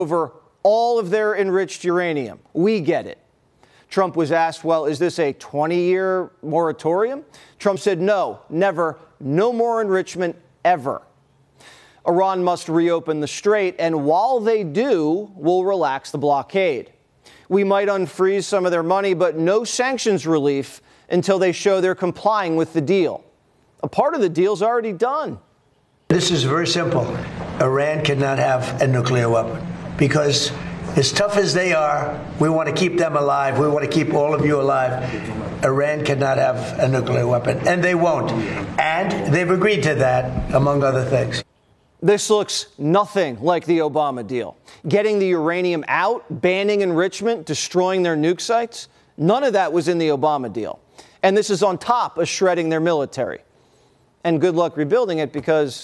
over all of their enriched uranium. We get it. Trump was asked, well, is this a 20-year moratorium? Trump said, no, never, no more enrichment ever. Iran must reopen the strait, and while they do, we'll relax the blockade. We might unfreeze some of their money, but no sanctions relief until they show they're complying with the deal. A part of the deal's already done. This is very simple. Iran cannot have a nuclear weapon because as tough as they are, we want to keep them alive. We want to keep all of you alive. Iran cannot have a nuclear weapon, and they won't. And they've agreed to that, among other things. This looks nothing like the Obama deal. Getting the uranium out, banning enrichment, destroying their nuke sites, none of that was in the Obama deal. And this is on top of shredding their military. And good luck rebuilding it because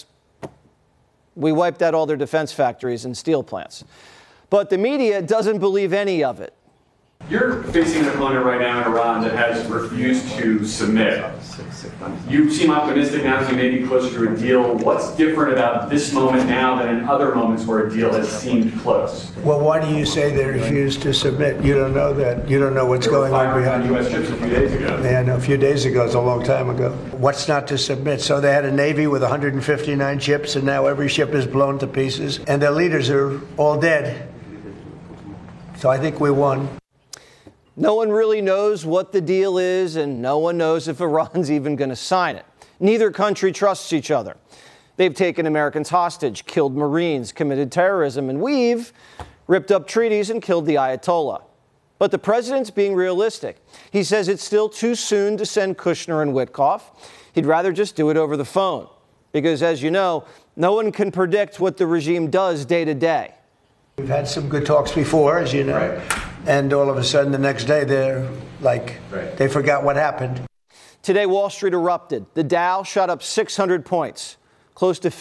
we wiped out all their defense factories and steel plants. But the media doesn't believe any of it. You're facing an opponent right now in Iran that has refused to submit. You seem optimistic now as you may be closer to a deal. What's different about this moment now than in other moments where a deal has seemed close? Well, why do you say they refused to submit? You don't know that. You don't know what's going on behind U.S. ships a few days ago. Yeah, no, a few days ago. It's a long time ago. What's not to submit? So they had a Navy with 159 ships, and now every ship is blown to pieces, and their leaders are all dead. So I think we won. No one really knows what the deal is, and no one knows if Iran's even going to sign it. Neither country trusts each other. They've taken Americans hostage, killed Marines, committed terrorism, and we've ripped up treaties and killed the Ayatollah. But the president's being realistic. He says it's still too soon to send Kushner and Witkoff. He'd rather just do it over the phone. Because, as you know, no one can predict what the regime does day to day. We've had some good talks before, as you know. Right. And all of a sudden, the next day, they're like, they forgot what happened. Today, Wall Street erupted. The Dow shot up 600 points, close to